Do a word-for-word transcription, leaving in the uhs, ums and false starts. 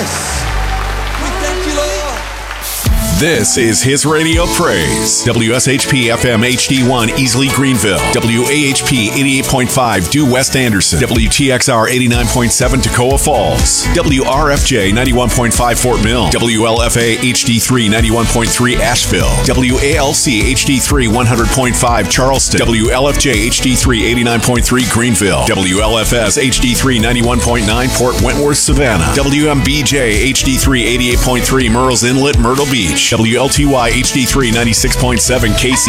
Yes. We thank you, Lord. This is His Radio Praise. W S H P F M H D one Easley Greenville. W A H P eighty-eight point five Due West Anderson. W T X R eighty-nine point seven Toccoa Falls. W R F J ninety-one point five Fort Mill. W L F A H D three ninety-one point three Asheville. W A L C H D three one hundred point five Charleston. W L F J H D three eighty-nine point three Greenville. W L F S H D three ninety-one point nine Port Wentworth Savannah. W M B J H D three eighty-eight point three Murrells Inlet Myrtle Beach. W L T Y H D three ninety-six point seven K C